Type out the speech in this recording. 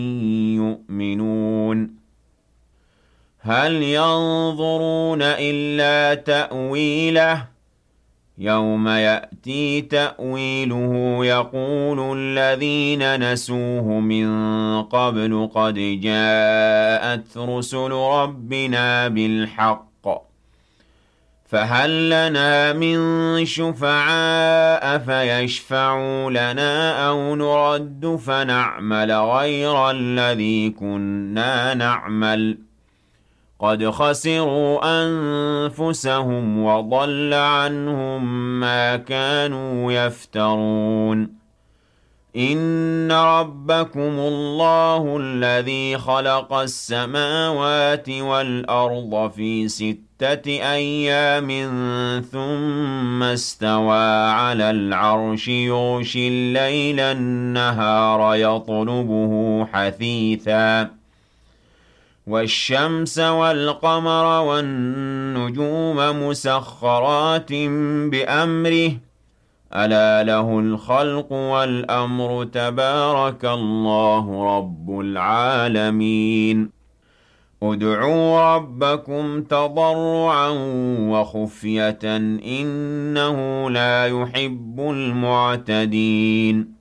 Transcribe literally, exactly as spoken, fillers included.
يؤمنون هل ينظرون إلا تأويله يوم يأتي تأويله يقول الذين نسوه من قبل قد جاءت رسل ربنا بالحق فهل لنا من شفعاء فيشفعوا لنا أو نرد فنعمل غير الذي كنا نعمل قد خسروا أنفسهم وضل عنهم ما كانوا يفترون إن ربكم الله الذي خلق السماوات والأرض في ستة أيام ثم استوى على العرش يغشي الليل النهار يطلبه حثيثاً والشمس والقمر والنجوم مسخرات بأمره ألا له الخلق والأمر تبارك الله رب العالمين ادعوا ربكم تضرعا وخفية إنه لا يحب المعتدين